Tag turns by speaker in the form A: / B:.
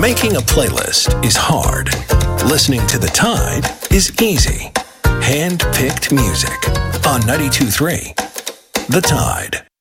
A: Making a playlist is hard. Listening to The Tide is easy. Hand-picked music on 92.3 The Tide.